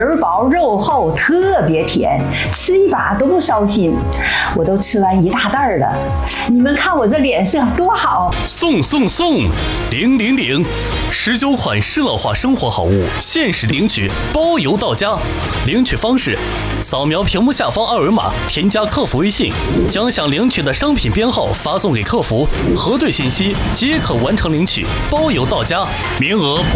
儿薄肉厚，特别甜，吃一把都不烧心。我都吃完1大袋了，你们看我这脸色多好！ 送！000，19款适老化生活好物，限时领取，包邮到家。领取方式：扫描屏幕下方2维码，添加客服微信，将想领取的商品编号发送给客服，核对信息即可完成领取，包邮到家。名额不